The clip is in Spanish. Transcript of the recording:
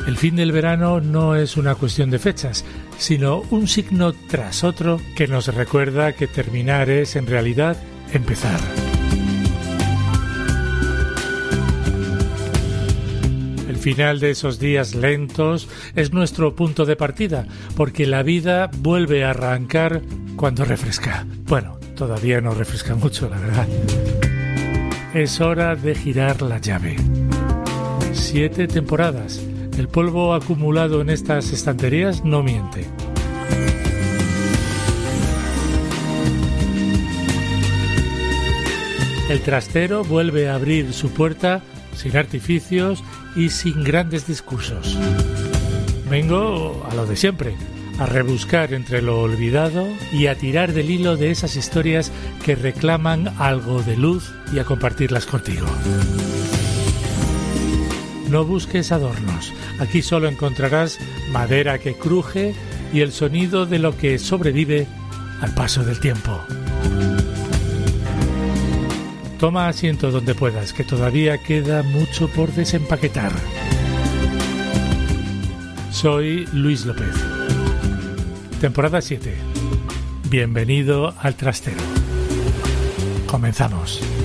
El fin del verano no es una cuestión de fechas, sino un signo tras otro que nos recuerda que terminar es, en realidad, empezar. El final de esos días lentos es nuestro punto de partida, porque la vida vuelve a arrancar cuando refresca. Bueno, todavía no refresca mucho, la verdad. Es hora de girar la llave. 7 temporadas. El polvo acumulado en estas estanterías no miente. El trastero vuelve a abrir su puerta sin artificios y sin grandes discursos. Vengo a lo de siempre, a rebuscar entre lo olvidado y a tirar del hilo de esas historias que reclaman algo de luz y a compartirlas contigo. No busques adornos, aquí solo encontrarás madera que cruje y el sonido de lo que sobrevive al paso del tiempo. Toma asiento donde puedas, que todavía queda mucho por desempaquetar. Soy Luis López. Temporada 7. Bienvenido al trastero. Comenzamos.